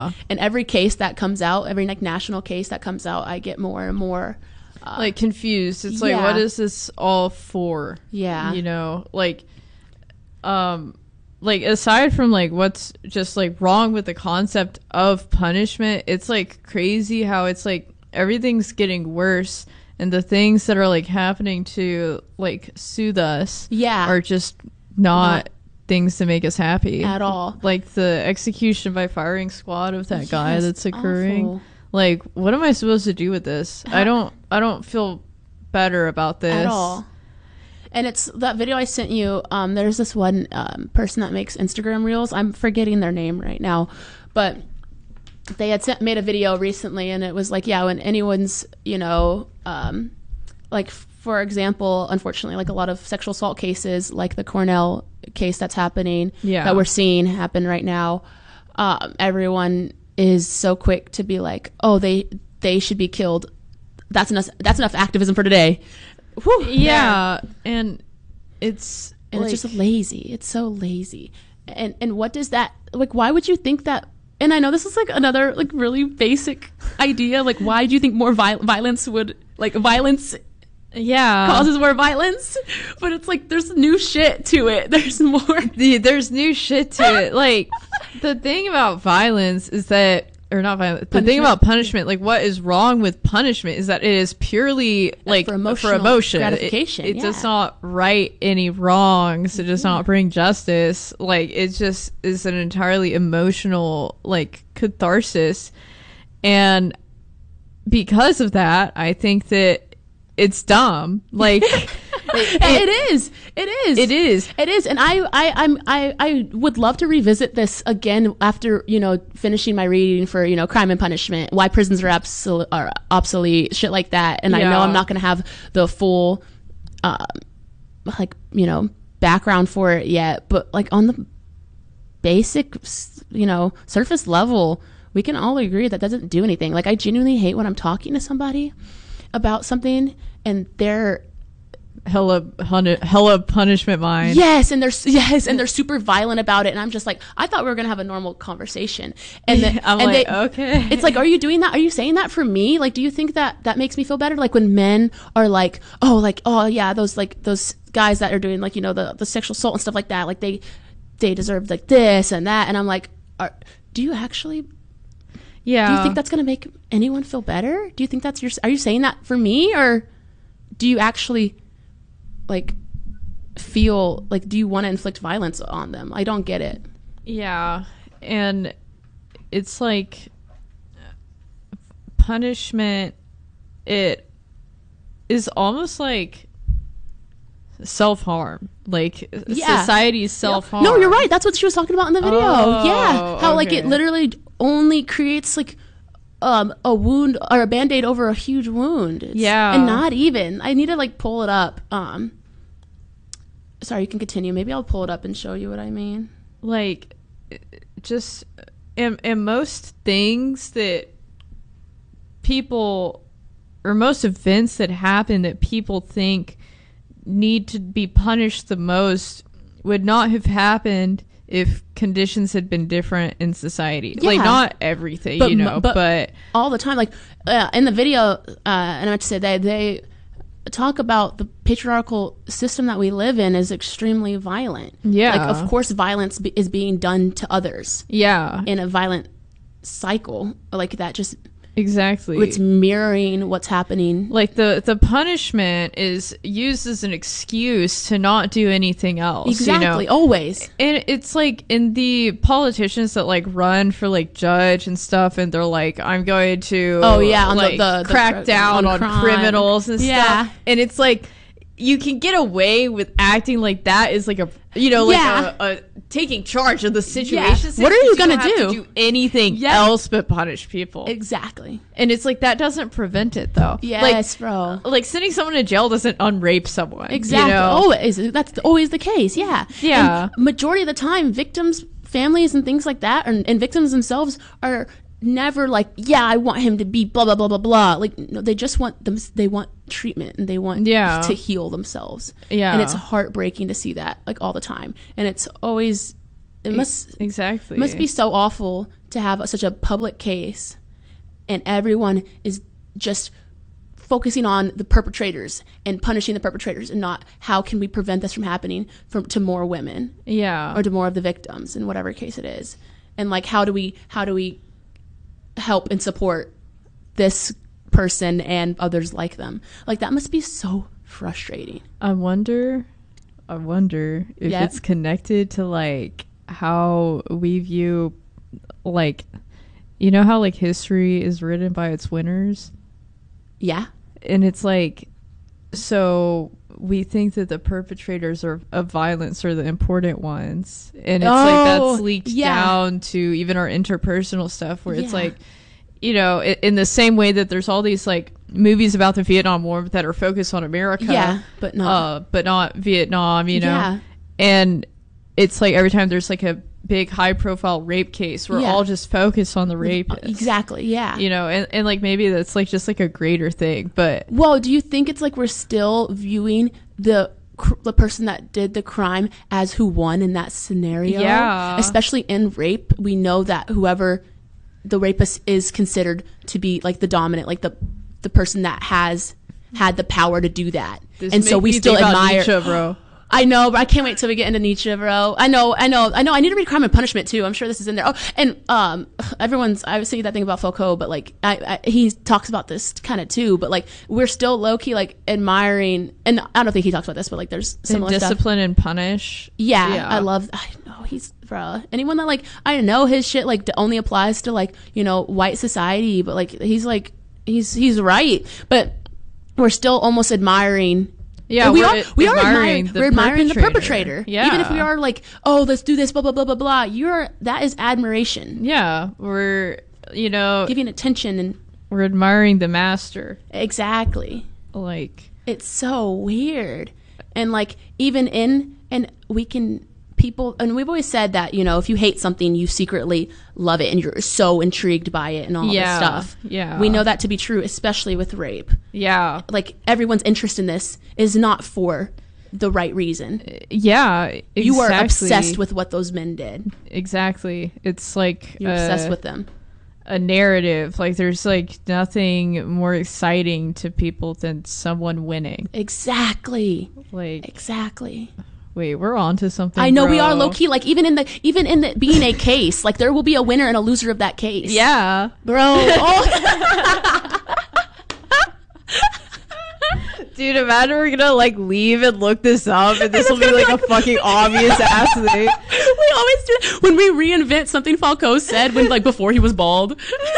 And every case that comes out, every like national case that comes out, I get more and more like confused. It's like, what is this all for? Yeah. You know, like aside from like what's just like wrong with the concept of punishment, it's like crazy how it's like everything's getting worse, and the things that are like happening to like soothe us are just not things to make us happy at all. Like the execution by firing squad of that guy that's occurring. Awful. Like, what am I supposed to do with this? I don't feel better about this at all. And it's that video I sent you. There's this one person that makes Instagram reels. I'm forgetting their name right now, but they had made a video recently, and it was like, yeah, when anyone's, you know, like for example, unfortunately, like a lot of sexual assault cases, like the Cornell case that's happening, that we're seeing happen right now, everyone is so quick to be like, oh, they should be killed. That's enough activism for today. Whew, yeah, and it's just lazy. It's so lazy. And what does that, like, why would you think that? And I know this is like another like really basic idea. Like, why do you think more violence would, like, violence causes more violence? But it's like there's new shit to it. There's more. There's new shit to it. Like, the thing about violence is that, or not violence, the thing about punishment, like what is wrong with punishment is that it is purely like for emotion gratification. It does not right any wrongs. It does not bring justice. Like, it just is an entirely emotional like catharsis. And because of that, I think that it's dumb. Like, it is. And I would love to revisit this again after, you know, finishing my reading for, you know, Crime and Punishment, why prisons are obsolete, shit like that. And I know I'm not going to have the full, like, you know, background for it yet, but like on the basic, you know, surface level, we can all agree that doesn't do anything. Like, I genuinely hate when I'm talking to somebody about something and they're hella punishment mind. Yes, and they're super violent about it, and I'm just like, I thought we were gonna have a normal conversation, and then okay, it's like, are you doing that? Are you saying that for me? Like, do you think that makes me feel better? Like when men are like, oh yeah, those guys that are doing, like, you know, the sexual assault and stuff like that, like they deserve like this and that, and I'm like, do you actually? Yeah. Do you think that's gonna make anyone feel better? Do you think are you saying that for me, or do you actually like feel like, do you want to inflict violence on them? I don't get it. Yeah. And it's like punishment, it is almost like self-harm, like society's self-harm. No, you're right. That's what she was talking about in the video. How like it literally only creates like a wound or a band-aid over a huge wound. And not even, I need to like pull it up. Sorry, you can continue. Maybe I'll pull it up and show you what I mean. Like, just in most things that people, or most events that happen that people think need to be punished the most, would not have happened if conditions had been different in society. Like, not everything, but all the time. Like, in the video, and I meant to say they talk about the patriarchal system that we live in is extremely violent. Like, of course, violence is being done to others. In a violent cycle like that. Just exactly, it's mirroring what's happening. Like the punishment is used as an excuse to not do anything else. Exactly, always. And it's like in the politicians that like run for like judge and stuff, and they're like, I'm going to on like the crack down on criminals and stuff. And it's like, you can get away with acting like that is like a taking charge of the situation. What are you gonna do? To do anything else but punish people. Exactly. And it's like, that doesn't prevent it though. Yes, bro. Like sending someone to jail doesn't unrape someone. Exactly. Always. That's always the case. Yeah. And majority of the time, victims, families, and things like that, and victims themselves are never like, I want him to be blah blah blah blah blah. Like, no, they just want they want treatment, and they want to heal themselves. And it's heartbreaking to see that, like, all the time. And it's always it must exactly must be so awful to have such a public case, and everyone is just focusing on the perpetrators and punishing the perpetrators, and not how can we prevent this from happening to more women, or to more of the victims in whatever case it is, and like how do we help and support this person and others like them. Like that must be so frustrating. I wonder if it's connected to like how we view, like, you know how like history is written by its winners. Yeah. And it's like, so we think that the perpetrators of violence are the important ones, and it's like that's leaked down to even our interpersonal stuff, where it's like, you know, in the same way that there's all these like movies about the Vietnam War that are focused on America, but not Vietnam, you know. And it's like every time there's like a big high profile rape case, we're all just focused on the rapist. Exactly. Yeah. You know, and like maybe that's like just like a greater thing, but well, do you think it's like we're still viewing the person that did the crime as who won in that scenario? Yeah. Especially in rape, we know that whoever the rapist is considered to be like the dominant, like the person that has had the power to do that. And so we still admire Nietzsche, bro. I know, but I can't wait till we get into Nietzsche, bro. I know. I need to read Crime and Punishment too. I'm sure this is in there. Oh, and I was saying that thing about Foucault, but like he talks about this kind of too. But like we're still low key like admiring, and I don't think he talks about this, but like there's similar stuff. Discipline and Punish. Yeah, I know he's bro. Anyone that like I know his shit like only applies to like, you know, white society, but like he's right, but we're still almost admiring. Yeah, we are admiring the perpetrator. Yeah. Even if we are like, oh, let's do this, blah, blah, blah, blah, blah. That is admiration. Yeah. We're, you know, giving attention, and we're admiring the master. Exactly. Like, it's so weird. And like, people, and we've always said that, you know, if you hate something, you secretly love it and you're so intrigued by it and all this stuff. Yeah. We know that to be true, especially with rape. Yeah. Like everyone's interest in this is not for the right reason. Yeah. Exactly. You are obsessed with what those men did. Exactly. It's like you're obsessed with them. A narrative. Like there's like nothing more exciting to people than someone winning. Exactly. Like exactly. Wait, we're on to something. I know, bro. we are low key. Like even in the being a case, like there will be a winner and a loser of that case. Yeah, bro. Oh. Dude, imagine we're gonna like leave and look this up, and this will be like a fucking obvious ass thing. We always do when we reinvent something Foucault said when like before he was bald.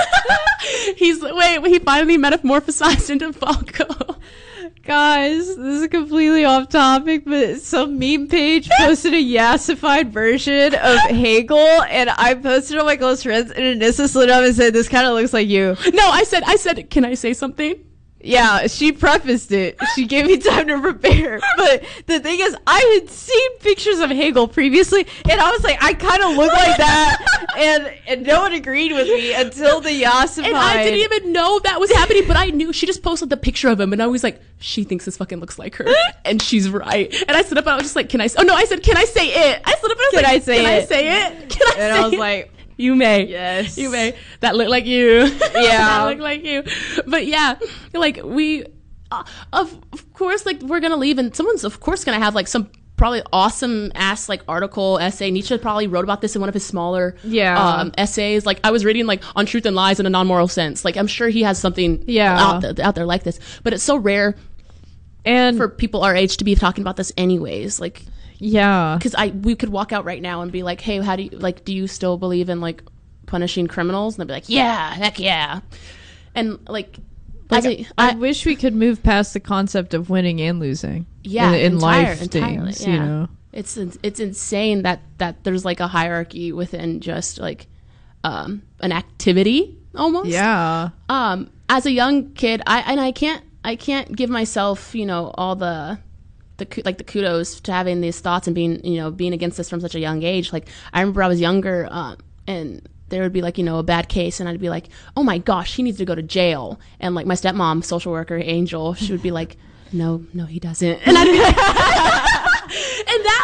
He finally metamorphosized into Foucault. Guys, this is completely off topic, but some meme page posted a yassified version of Hegel, and I posted on my close friends, and Anissa slid up and said, "This kind of looks like you." No, I said, "Can I say something?" Yeah, she prefaced it. She gave me time to prepare. But the thing is, I had seen pictures of Hegel previously, and I was like, I kind of look like that. And no one agreed with me until the yassified. And I didn't even know that was happening, but I knew. She just posted the picture of him, and I was like, she thinks this fucking looks like her. And she's right. And I stood up, and I was just like, can I say it? I stood up, and I was like, can I say it? And I was like, you may. Yes. You may. That looked like you. Yeah. That looked like you. But yeah, like we, of course, like we're going to leave, and someone's of course going to have like some probably awesome ass like article, essay. Nietzsche probably wrote about this in one of his smaller essays. Like I was reading like on Truth and Lies in a Non-Moral Sense. Like I'm sure he has something out there like this, but it's so rare and for people our age to be talking about this anyways. Like, yeah, because we could walk out right now and be like, hey, how do you still believe in like punishing criminals? And they'll be like, yeah, heck yeah. And like I wish we could move past the concept of winning and losing. Yeah, in life things, you know. It's insane that there's like a hierarchy within just like an activity almost. Yeah. As a young kid, I can't give myself, you know, all the kudos to having these thoughts and being against this from such a young age. Like I remember I was younger, and there would be like, you know, a bad case, and I'd be like, oh my gosh, he needs to go to jail. And like my stepmom, social worker Angel, she would be like, no, he doesn't. And I'd be like, and that like was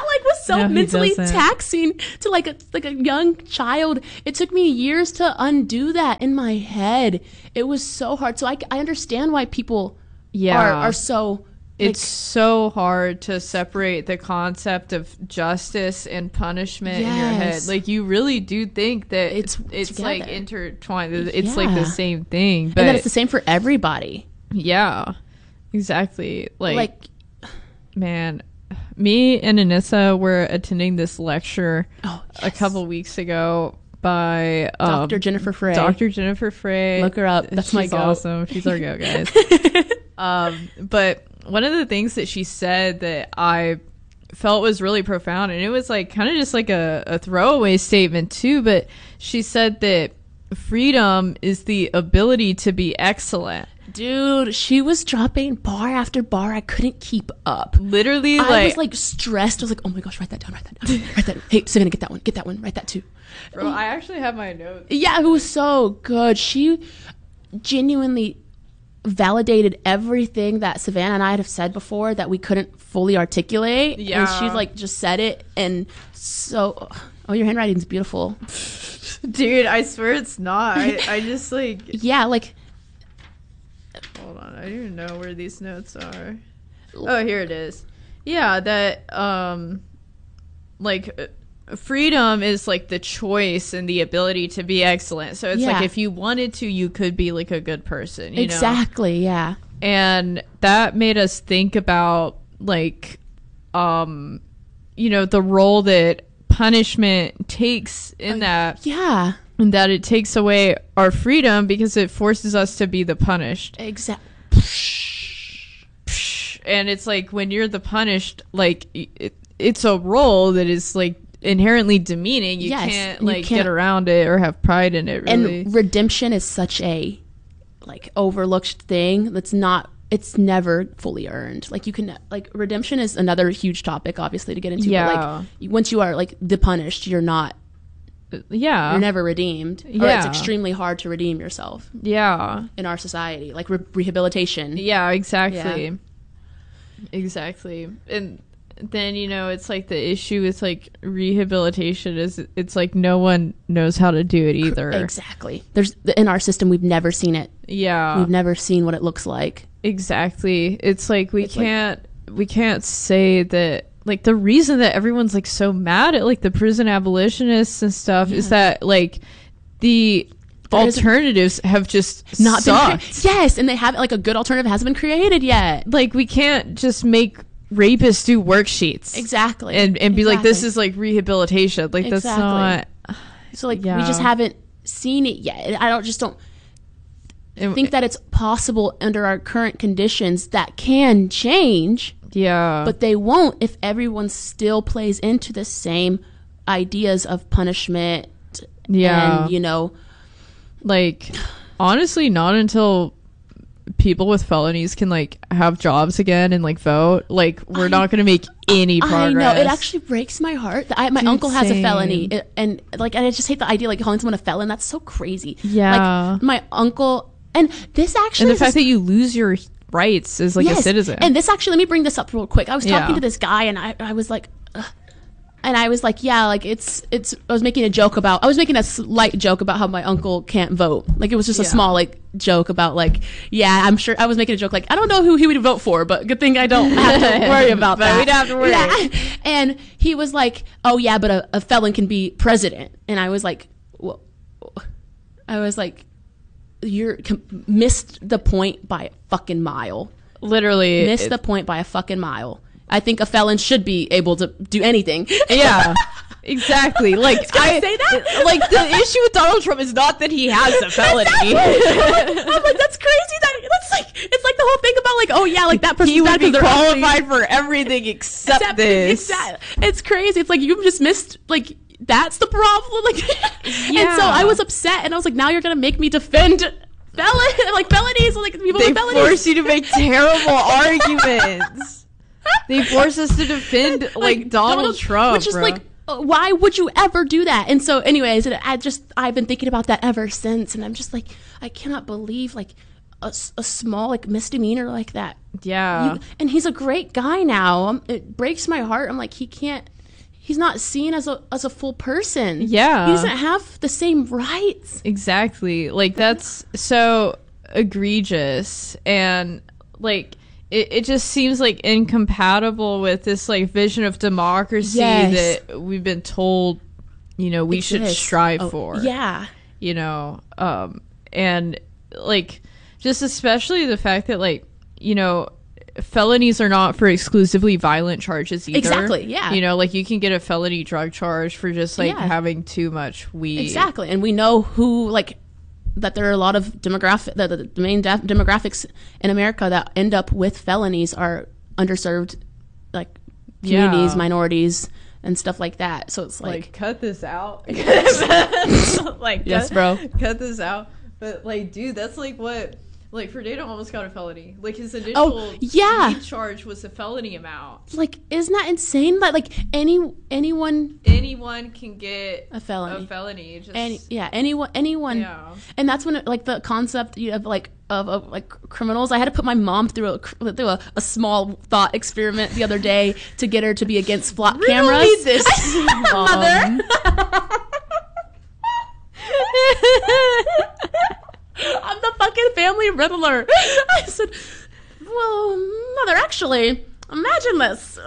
so No, he mentally doesn't. taxing to like a young child. It took me years to undo that in my head. It was so hard. So I understand why people are so. It's so hard to separate the concept of justice and punishment in your head. Yes. Like, you really do think that it's like together. intertwined. It's like Yeah. the same thing. But And that it's the same for everybody. yeah, exactly. Like, Man, me and Anissa were attending this lecture oh, a couple weeks ago by Dr. Jennifer Frey. Dr. Jennifer Frey. Look her up. That's my She's goat. awesome. She's our goat, guys. But one of the things that she said that I felt was really profound, and it was like kind of just like a throwaway statement too, but she said that freedom is the ability to be excellent. Dude, she was dropping bar after bar. I couldn't keep up. Literally, I was like stressed. I was like, oh my gosh, write that down. Write that. Hey, Savannah, get that one. Write that too. bro, I actually have my notes. Yeah, it was so good. She genuinely validated everything that Savannah and I had said before that we couldn't fully articulate. Yeah. And she like just said it. And so, oh, your handwriting's beautiful. Dude, I swear it's not. I just like, Yeah, like, hold on, I don't even know where these notes are. Oh, here it is. Yeah, that like freedom is like the choice and the ability to be excellent. So it's Yeah. like if you wanted to, you could be like a good person, you know? exactly, yeah. And that made us think about like you know, the role that punishment takes in that, Yeah. and that it takes away our freedom because it forces us to be the punished. Exactly. And it's like when you're the punished, like it's a role that is like inherently demeaning. You Yes, can't you like can't- get around it or have pride in it, really. And redemption is such a like overlooked thing that's not, it's never fully earned. Like you can, like redemption is another huge topic obviously to get into. Yeah. But like once you are like the punished, you're Yeah. you're never redeemed. Or it's Yeah. extremely hard to redeem yourself Yeah. in our society. Like rehabilitation. Yeah, exactly. Yeah. Exactly. And then, you know, it's like the issue with like rehabilitation is it's like no one knows how to do it either. Exactly. There's in our system we've never seen it. Yeah. We've never seen what it looks like. Exactly. It's like we It's like- can't say that like the reason that everyone's like so mad at like the prison abolitionists and stuff is that like the There isn't- alternatives have just Not sucked. been yes, and they haven't, like a good alternative hasn't been created yet. Like we can't just make rapists do worksheets Exactly. and be like, this Exactly. is like rehabilitation. Like that's not. So like Yeah. we just haven't seen it yet. I don't it- think that it's possible under our current conditions that can change, Yeah. but they won't if everyone still plays into the same ideas of punishment. Yeah. And, you know, like honestly, not until people with felonies can like have jobs again and like vote, like we're not going to make any progress. I know it actually breaks my heart. My Dude, uncle has a same. felony, and like I just hate the idea like calling someone a felon. That's so crazy. Yeah. like my uncle, and this actually and the is fact that you lose your rights as like a Yes, citizen. And this actually, let me bring this up real quick. I was talking Yeah. to this guy, and I was like, ugh. And I was like, yeah, like it's. I was making a slight joke about how my uncle can't vote. Like it was just a Yeah. small like joke about like, yeah, I'm sure. I was making a joke like, I don't know who he would vote for, but good thing I don't have to worry about But that. we don't have to worry. Yeah. And he was like, oh yeah, but a felon can be president. And I was like, well, you're missed the point by a fucking mile. Literally Missed the point by a fucking mile. I think a felon should be able to do anything. Yeah. Exactly. Like Can I say that? Like the issue with Donald Trump is not that he has a felony. I'm like, that's crazy. That's like, it's like the whole thing about like, oh yeah, like that person He would be they're qualified for everything except this. It's crazy. It's like you just missed like that's the problem. Like, Yeah. and so I was upset, and I was like, now you're gonna make me defend felonies, like people They with felonies. force you to make terrible arguments. They force us to defend like Donald Trump, which is bro. like, why would you ever do that? And so, anyways, I've been thinking about that ever since, and I'm just like, I cannot believe like a small like misdemeanor like that. Yeah. And he's a great guy now. It breaks my heart. I'm like, he's not seen as a full person. Yeah. He doesn't have the same rights. Exactly. Like, that's so egregious, and like it just seems like incompatible with this like vision of democracy that we've been told, you know, we should strive for. Yeah. You know, and like, just especially the fact that, like, you know, felonies are not for exclusively violent charges either. Exactly, yeah. You know, like, you can get a felony drug charge for just like having too much weed. Exactly. And we know who, like, that there are a lot of the main demographics in America that end up with felonies are underserved, like, communities, minorities, and stuff like that. So it's like cut this out. Like, yes, bro. Cut this out. But like, dude, that's like what, like, Fernando almost got a felony. Like, his initial weed charge was a felony amount. Like, isn't that insane? That, like, anyone can get a felony. Just Anyone. Yeah. And that's when it, like, the concept of like criminals. I had to put my mom through a small thought experiment the other day to get her to be against flat cameras. Read this, mother. I'm the fucking family riddler. I said, well, mother, actually, imagine this.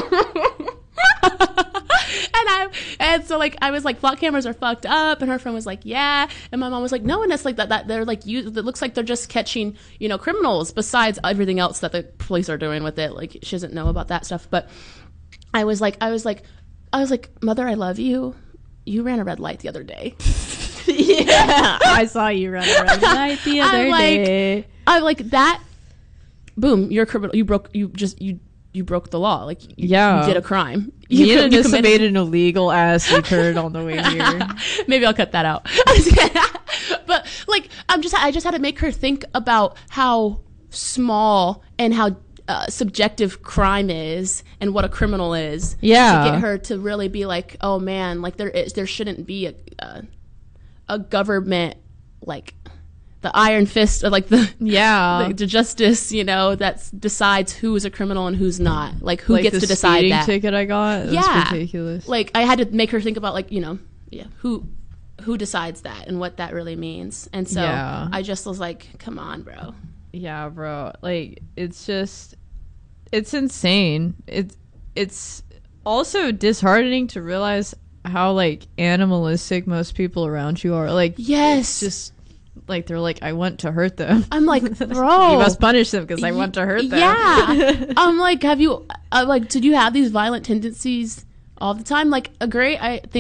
And so, like, I was like, flat cameras are fucked up, and her friend was like, yeah, and my mom was like, no, and it's like that they're like, it looks like they're just catching, you know, criminals besides everything else that the police are doing with it. Like, she doesn't know about that stuff. But I was like, mother, I love you. You ran a red light the other day. Yeah, I saw you run a red light the other day. I'm like, that. Boom, you're a criminal. You broke the law. Like, you did a crime. You just made an illegal ass U-turn on the way here. Maybe I'll cut that out. But like, I just had to make her think about how small and how subjective crime is and what a criminal is. Yeah, to get her to really be like, oh man, like there shouldn't be a government, like the iron fist, or like the justice, you know, that decides who is a criminal and who's not. Like, who gets to decide that? Ticket I got. That's ridiculous. Like, I had to make her think about, like, you know, who decides that and what that really means. And so I just was like, come on, bro. Yeah, bro. Like, it's insane. It's also disheartening to realize how, like, animalistic most people around you are. Like, yes, just like, they're like, I want to hurt them. I'm like, bro, you must punish them because I want to hurt them. Yeah. I'm like, have you did you have these violent tendencies all the time? Like, a great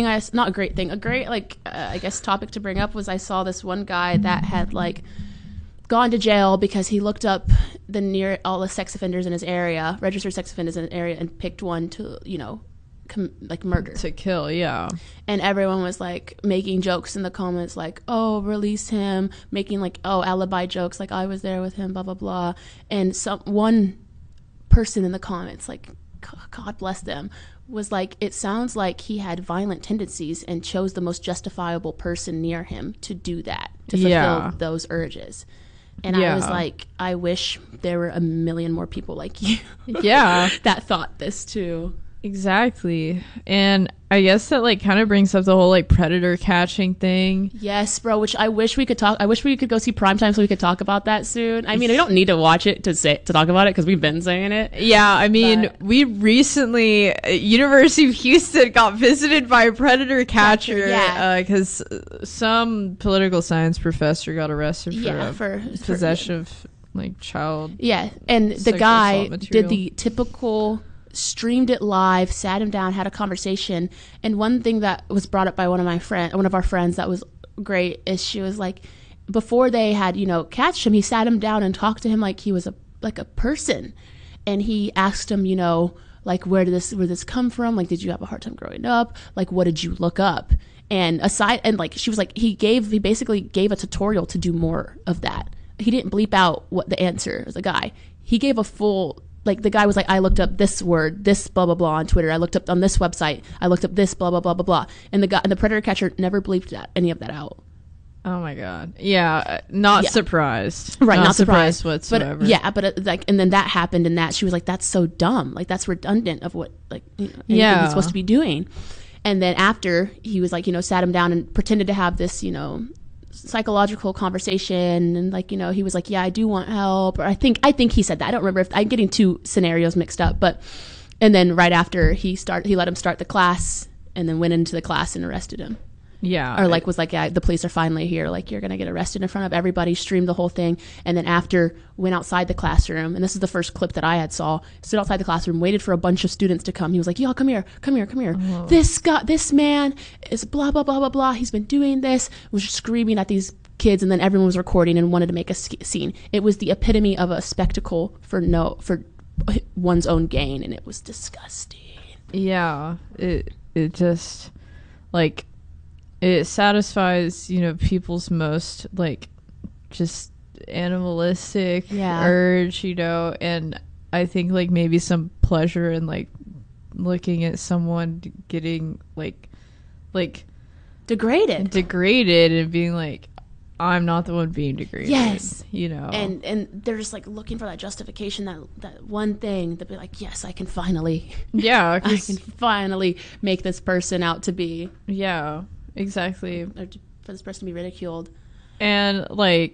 I guess topic to bring up was, I saw this one guy that had, like, gone to jail because he looked up all the sex offenders in his area, registered sex offenders in an area, and picked one to, you know, like, murder, to kill. Yeah. And everyone was like making jokes in the comments, like, oh, release him, making, like, oh, alibi jokes, like, I was there with him, blah blah blah. And one person in the comments, like, God bless them, was like, it sounds like he had violent tendencies and chose the most justifiable person near him to do that, to fulfill those urges. And I was like, I wish there were a million more people like you. That thought this too. Exactly. And I guess that, like, kind of brings up the whole, like, predator catching thing. Yes, bro, which I wish we could go see Primetime so we could talk about that soon. I mean, we don't need to watch it to talk about it because we've been saying it. Yeah, I mean, we recently, University of Houston got visited by a predator catcher because some political science professor got arrested for possession of, like, child. Yeah, and the guy did the typical, streamed it live, sat him down, had a conversation. And one thing that was brought up by one of our friends that was great is, she was like, before they had, you know, catched him, he sat him down and talked to him like he was a person. And he asked him, you know, like, where did this come from? Like, did you have a hard time growing up? Like, what did you look up? And like, she was like, he basically gave a tutorial to do more of that. He didn't bleep out what the answer was. The guy, he gave a full, like, the guy was like, I looked up this word, this blah blah blah on Twitter. I looked up on this website. I looked up this blah blah blah blah blah. And the predator catcher never bleeped any of that out. Oh my god. Yeah, not surprised. Right, not surprised surprised whatsoever. But yeah, but like, and then that happened, and that she was like, "That's so dumb. Like, that's redundant of what like anything he's supposed to be doing." And then after he was like, sat him down and pretended to have this, psychological conversation, and like, he was like, "Yeah, I do want help," or I think he said that. I don't remember if I'm getting two scenarios mixed up, but and then right after he let him start the class, and then went into the class and arrested him. Yeah. Or like was like, yeah, the police are finally here. Like, you're going to get arrested in front of everybody, streamed the whole thing. And then after went outside the classroom, and this is the first clip that I had saw, stood outside the classroom, waited for a bunch of students to come. He was like, "Y'all come here. Oh. This man is blah, blah, blah, blah, blah. He's been doing this," was just screaming at these kids. And then everyone was recording and wanted to make a scene. It was the epitome of a spectacle for one's own gain. And it was disgusting. Yeah. It just like, it satisfies, people's most, like, just animalistic urge, and I think, like, maybe some pleasure in, like, looking at someone getting, like degraded and being like, I'm not the one being degraded. Yes. And they're just, like, looking for that justification, that one thing to be like, yes, I can finally. Yeah. I can finally make this person out to be. Yeah. Exactly. Or for this person to be ridiculed. And I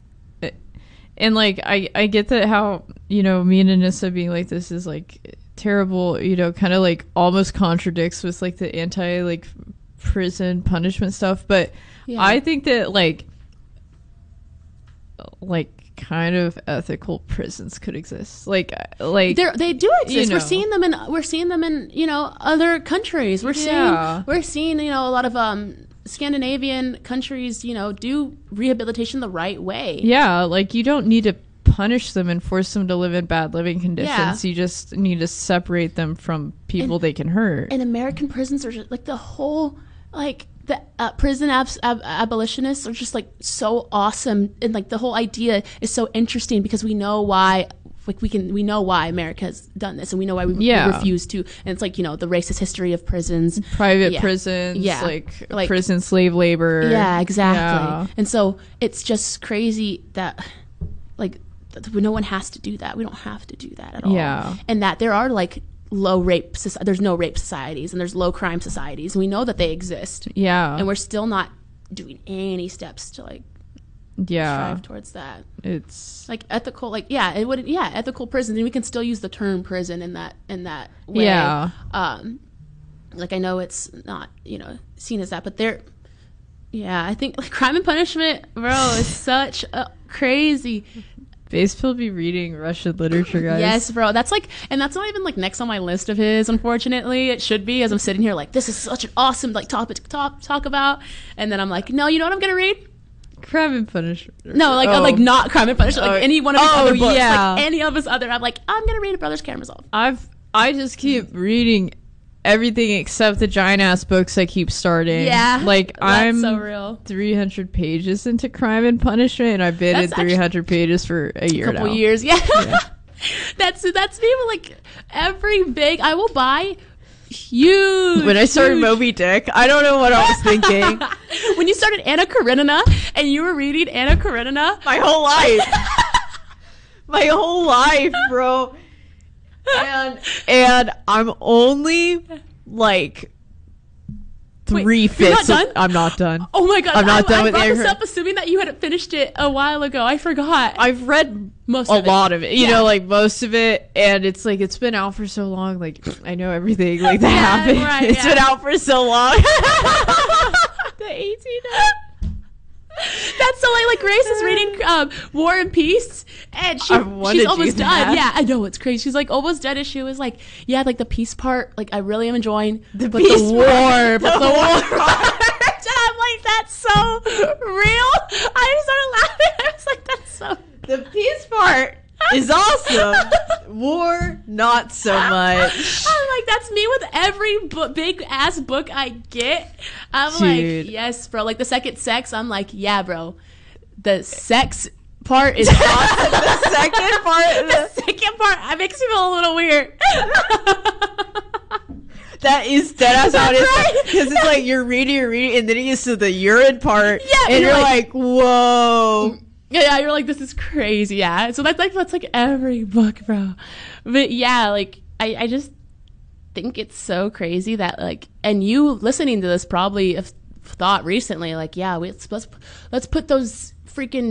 get that how, me and Anissa being like, this is like terrible, kind of like almost contradicts with like the anti like prison punishment stuff. But I think that like kind of ethical prisons could exist. Like they do exist. We're seeing them in other countries. We're seeing a lot of Scandinavian countries do rehabilitation the right way. Yeah, like you don't need to punish them and force them to live in bad living conditions. You just need to separate them from people they can hurt. And American prisons are just, like, the whole like the prison abolitionists are just like so awesome, and like the whole idea is so interesting because we know why. Like we know why America has done this, and we know why we refuse to. And it's like the racist history of prisons, private prisons, like prison slave labor. Yeah, exactly. Yeah. And so it's just crazy that no one has to do that. We don't have to do that at all. Yeah, and that there are like there's no rape societies and there's low crime societies. We know that they exist. Yeah, and we're still not doing any steps to like strive towards that. It's like ethical, ethical prisons, and we can still use the term prison in that way. Yeah. Like I know it's not seen as that, but I think like Crime and Punishment, bro, is such a crazy. Basefield be reading Russian literature, guys. Yes, bro. That's like, and that's not even like next on my list of his. Unfortunately, it should be. As I'm sitting here, like, this is such an awesome like topic to talk about, and then I'm like, no, you know what I'm gonna read? Crime and Punishment. No, like not Crime and Punishment. Like any one of his other books, yeah. like any of his other. I'm like, I'm gonna read A Brothers Karamazov. I just keep reading everything except the giant ass books I keep starting. Yeah, like I'm so real. 300 pages into Crime and Punishment, and I've been at 300 pages for a year now. Couple years, yeah. That's me. Like every big, I will buy. Huge. When I started Moby Dick, I don't know what I was thinking. When you started Anna Karenina and you were reading Anna Karenina, my whole life, bro. And I'm only like 3/5. You're not done? I'm not done. Oh my god! I'm not done with it. I brought this up assuming that you had finished it a while ago. I forgot. I've read a lot of it. You know, like most of it, and it's like it's been out for so long. Like I know everything like that happened. Right, it's been out for so long. The 18. That's so like Grace is reading War and Peace, and she's almost done. Yeah, I know, it's crazy. She's like almost done, and she was like, yeah, like the peace part, like I really am enjoying the war part. And I'm like, that's so real. I just started laughing. I was like, that's so. The peace part is awesome. War, not so much. I'm like, that's me with every big ass book I get. I'm Dude. like, yes, bro. Like the second sex, I'm like, yeah, bro. The sex part is awesome. The second part makes me feel a little weird. That is dead ass how it is. Because it's like you're reading, and then it gets to the urine part, and you're like, whoa. Yeah, you're like, this is crazy. Yeah, so that's like every book, bro. But yeah, like I just think it's so crazy that like, and you listening to this probably have thought recently, like, yeah, let's put those freaking